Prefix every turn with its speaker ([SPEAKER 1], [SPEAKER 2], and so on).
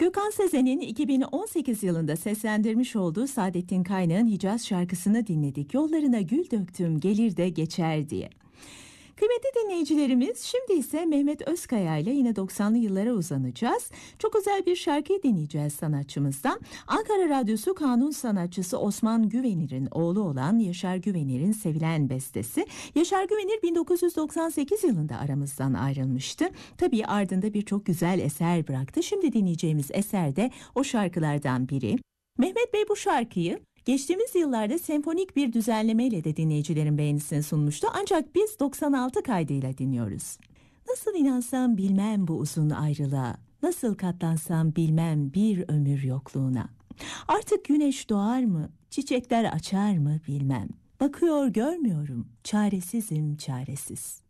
[SPEAKER 1] Gökhan Sezen'in 2018 yılında seslendirmiş olduğu Saadettin Kaynak'ın Hicaz şarkısını dinledik. Yollarına gül döktüm gelir de geçer diye. Kıymetli dinleyicilerimiz, şimdi ise Mehmet Özkaya ile yine 90'lı yıllara uzanacağız. Çok özel bir şarkıyı dinleyeceğiz sanatçımızdan. Ankara Radyosu kanun sanatçısı Osman Güvenir'in oğlu olan Yaşar Güvenir'in sevilen bestesi. Yaşar Güvenir 1998 yılında aramızdan ayrılmıştı. Tabii ardında birçok güzel eser bıraktı. Şimdi dinleyeceğimiz eser de o şarkılardan biri. Mehmet Bey bu şarkıyı geçtiğimiz yıllarda senfonik bir düzenlemeyle de dinleyicilerin beğenisine sunmuştu. Ancak biz 96 kaydıyla dinliyoruz. Nasıl inansam bilmem bu uzun ayrılığa, nasıl katlansam bilmem bir ömür yokluğuna. Artık güneş doğar mı, çiçekler açar mı bilmem. Bakıyor görmüyorum, çaresizim çaresiz.